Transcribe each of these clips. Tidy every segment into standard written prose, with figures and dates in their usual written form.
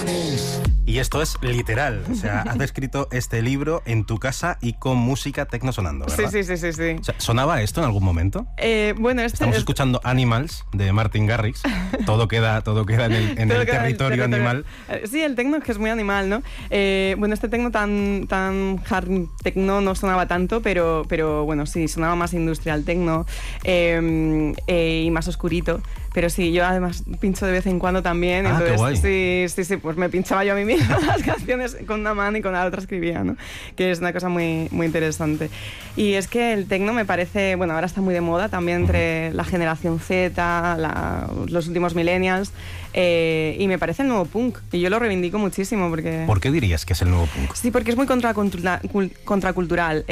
Y esto es literal, o sea, has escrito este libro en tu casa y con música tecno sonando, ¿verdad? Sí. O sea, ¿sonaba esto en algún momento? Bueno, Estamos escuchando Animals de Martin Garrix. Todo queda en el territorio animal. Sí, el tecno es que es muy animal, ¿no? Bueno, este tecno tan hard tecno no sonaba tanto, pero bueno, sí, sonaba más industrial tecno y más oscurito. Pero sí, yo además pincho de vez en cuando también. Ah, entonces, qué guay. Sí, pues me pinchaba yo a mí misma las canciones con una mano y con la otra escribía, ¿no? Que es una cosa muy, muy interesante. Y es que el tecno me parece, bueno, ahora está muy de moda también entre la generación Z, los últimos millennials, y me parece el nuevo punk. Y yo lo reivindico muchísimo porque... ¿Por qué dirías que es el nuevo punk? Sí, porque es muy contracultural.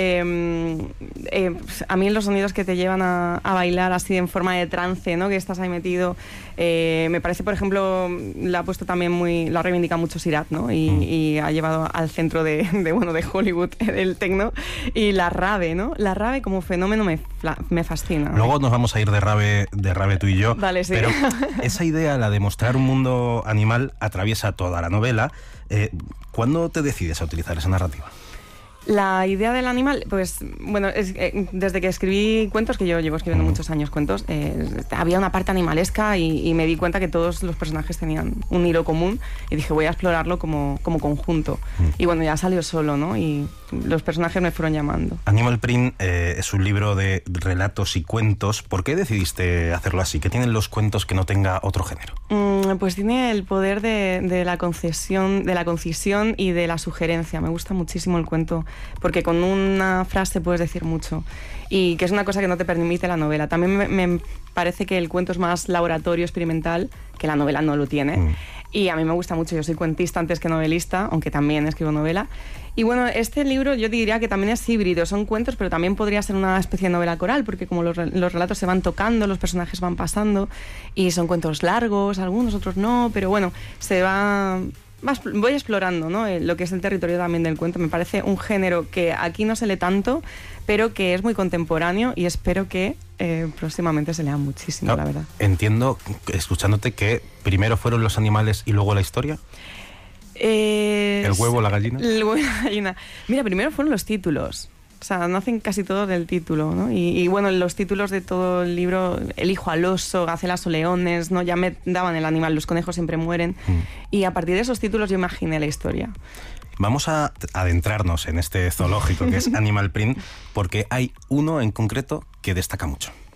A mí los sonidos que te llevan a bailar así en forma de trance, ¿no? Que estás ahí metido. Me parece, por ejemplo, lo ha reivindicado mucho Sirat, ¿no? Y ha llevado al centro de Hollywood el techno. Y la rave, ¿no? La rave como fenómeno me fascina. Luego nos vamos a ir de rave tú y yo. Vale, sí. Pero esa idea, la de mostrar un mundo animal, atraviesa toda la novela. ¿Cuándo te decides a utilizar esa narrativa? La idea del animal, pues bueno, desde que escribí cuentos, que yo llevo escribiendo muchos años cuentos, había una parte animalesca y me di cuenta que todos los personajes tenían un hilo común y dije, voy a explorarlo como conjunto. Y bueno, ya salió solo, ¿no? Y los personajes me fueron llamando. Animal Print es un libro de relatos y cuentos. ¿Por qué decidiste hacerlo así? ¿Qué tienen los cuentos que no tenga otro género? Pues tiene el poder de la concisión y de la sugerencia. Me gusta muchísimo el cuento porque con una frase puedes decir mucho y que es una cosa que no te permite la novela. También me parece que el cuento es más laboratorio, experimental, que la novela no lo tiene. Y a mí me gusta mucho. Yo soy cuentista antes que novelista, aunque también escribo novela. Y bueno, este libro yo diría que también es híbrido. Son cuentos, pero también podría ser una especie de novela coral, porque como los relatos se van tocando, los personajes van pasando, y son cuentos largos, algunos, otros no, pero bueno, voy explorando, ¿no? Lo que es el territorio también del cuento. Me parece un género que aquí no se lee tanto, pero que es muy contemporáneo y espero que próximamente se lea muchísimo, la verdad. Entiendo, escuchándote, que primero fueron los animales y luego la historia. ¿El huevo, la gallina? El huevo y la gallina. Mira, primero fueron los títulos. O sea, nacen casi todos del título, ¿no? Y bueno, los títulos de todo el libro, El hijo al oso, Gacelas o leones, ¿no? Ya me daban el animal, los conejos siempre mueren. Y a partir de esos títulos yo imaginé la historia. Vamos a adentrarnos en este zoológico que es Animal Print, porque hay uno en concreto que destaca mucho.